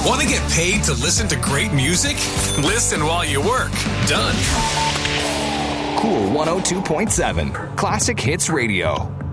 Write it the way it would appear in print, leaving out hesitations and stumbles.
Want to get paid to listen to great music? Listen while you work. Done. Cool 102.7 Classic Hits Radio.